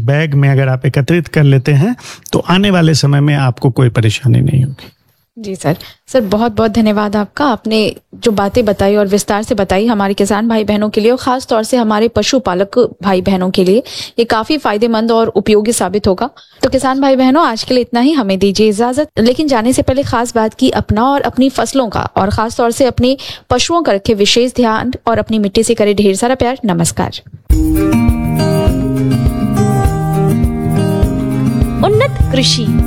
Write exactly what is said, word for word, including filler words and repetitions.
Bag में अगर आप एकत्रित कर लेते हैं तो आने वाले समय में आपको कोई परेशानी नहीं होगी। जी सर। सर बहुत बहुत धन्यवाद आपका, आपने जो बातें बताई और विस्तार से बताई हमारे किसान भाई बहनों के लिए और खास तौर से हमारे पशुपालक भाई बहनों के लिए ये काफी फायदेमंद और उपयोगी साबित होगा। तो किसान भाई बहनों, आज के लिए इतना ही, हमें दीजिए इजाजत। लेकिन जाने से पहले खास बात की, अपना और अपनी फसलों का और खास तौर से अपने पशुओं का रखे विशेष ध्यान और अपनी मिट्टी से करे ढेर सारा प्यार। नमस्कार। उन्नत कृषि